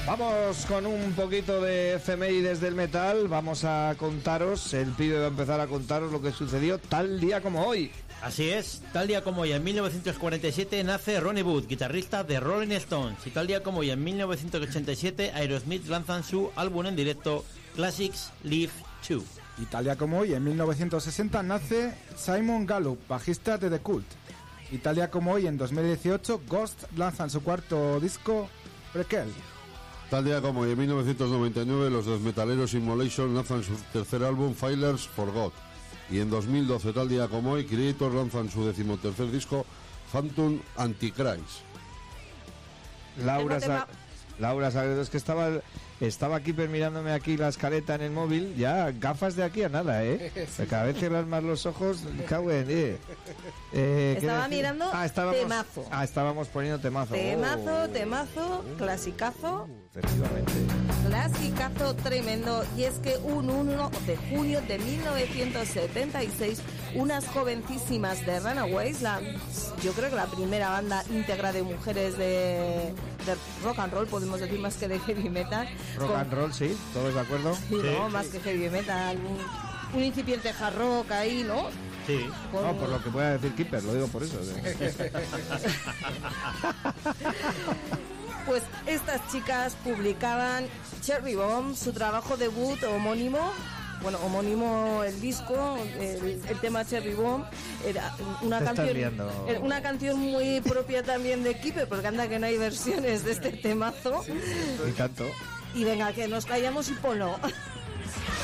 Vamos con un poquito de efemérides del metal. Vamos a contaros, el pibe va a empezar a contaros lo que sucedió tal día como hoy. Así es, tal día como hoy en 1947 nace Ronnie Wood, guitarrista de Rolling Stones, y tal día como hoy en 1987 Aerosmith lanzan su álbum en directo Classics Live 2. Y tal día como hoy en 1960 nace Simon Gallup, bajista de The Cult. Y tal día como hoy en 2018 Ghost lanzan su cuarto disco Prequel. Tal día como hoy en 1999 los desmetaleros Immolation lanzan su tercer álbum Failures for God. Y en 2012, tal día como hoy, Creator lanzan su 13º disco, Phantom Antichrist. Laura Sagredo, es que estaba aquí mirándome aquí la escaleta en el móvil, ya gafas de aquí a nada, Sí. Cada vez cierras más los ojos, cago en Estaba mirando temazo. Estábamos poniendo temazo. Temazo, clasicazo. Efectivamente. Clasicazo tremendo. Y es que un 1 de junio de 1976, unas jovencísimas de Runaways, yo creo que la primera banda íntegra de mujeres de rock and roll, podemos decir, más que de heavy metal. Rock and roll, sí, todos de acuerdo. Sí, no, más que heavy metal, un incipiente hard rock ahí, ¿no? Sí. No, por lo que pueda decir Kipper, lo digo por eso. Pues estas chicas publicaban Cherry Bomb, su trabajo debut homónimo. Bueno, homónimo el disco, el tema Cherry Bomb, era una canción muy propia también de Kipper, porque anda que no hay versiones de este temazo. Y tanto. Y venga, que nos callamos y ponlo.